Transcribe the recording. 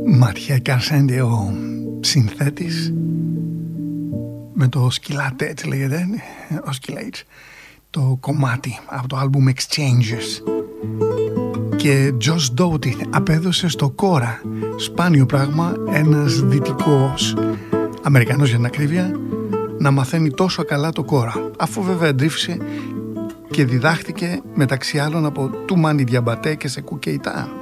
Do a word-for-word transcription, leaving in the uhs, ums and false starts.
Ματιά Καρσέντε, ο συνθέτης, με το σκυλάτε, έτσι λέγεται, ο σκυλάτς, το κομμάτι από το άλμπουμ Exchanges. Και Josh Doughty απέδωσε στο κόρα, σπάνιο πράγμα, ένας δυτικός Αμερικανός για την ακρίβεια, να μαθαίνει τόσο καλά το κόρα, αφού βέβαια εντρίφησε και διδάχτηκε μεταξύ άλλων από Τουμάνι Διαμπατέ και Σεκού Κεϊτά.